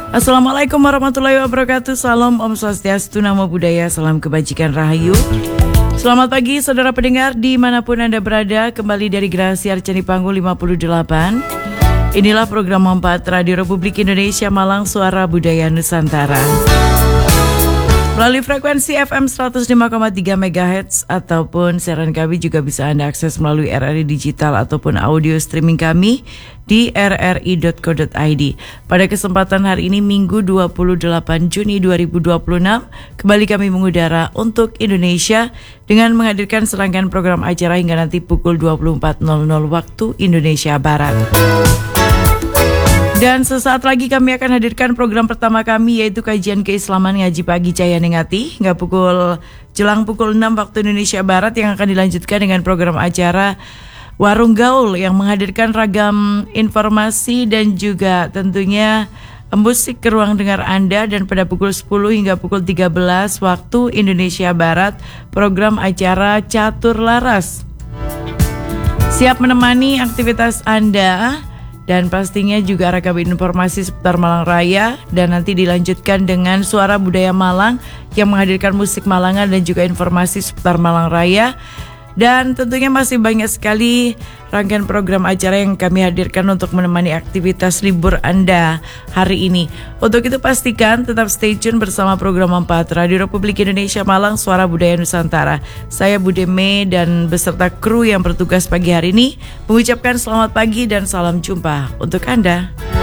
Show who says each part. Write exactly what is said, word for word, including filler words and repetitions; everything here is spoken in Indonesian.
Speaker 1: Assalamualaikum warahmatullahi wabarakatuh. Salam Om Swastiastu, Namo Buddhaya, salam kebajikan rahayu. Selamat pagi saudara pendengar dimanapun Anda berada. Kembali dari Gerahasi Arcani Panggung lima puluh delapan. Inilah program empat Radio Republik Indonesia Malang, Suara Budaya Nusantara. Melalui frekuensi F M seratus lima koma tiga megahertz ataupun siaran kami juga bisa Anda akses melalui R R I Digital ataupun audio streaming kami di r r i dot co dot i d. Pada kesempatan hari ini Minggu dua puluh delapan Juni dua ribu dua puluh enam, kembali kami mengudara untuk Indonesia dengan menghadirkan serangkaian program acara hingga nanti pukul dua puluh empat nol nol waktu Indonesia Barat. Dan sesaat lagi kami akan hadirkan program pertama kami, yaitu kajian keislaman ngaji pagi Cahaya Ningati hingga pukul jelang pukul enam waktu Indonesia Barat, yang akan dilanjutkan dengan program acara Warung Gaul yang menghadirkan ragam informasi dan juga tentunya musik ke ruang dengar Anda. Dan pada pukul sepuluh hingga pukul tiga belas waktu Indonesia Barat, program acara Catur Laras siap menemani aktivitas Anda. Dan pastinya juga ragam informasi seputar Malang Raya. Dan nanti dilanjutkan dengan Suara Budaya Malang yang menghadirkan musik Malangan dan juga informasi seputar Malang Raya. Dan tentunya masih banyak sekali rangkaian program acara yang kami hadirkan untuk menemani aktivitas libur Anda hari ini. Untuk itu pastikan tetap stay tune bersama program empat Radio Republik Indonesia Malang, Suara Budaya Nusantara. Saya Bude Me dan beserta kru yang bertugas pagi hari ini mengucapkan selamat pagi dan salam jumpa untuk Anda.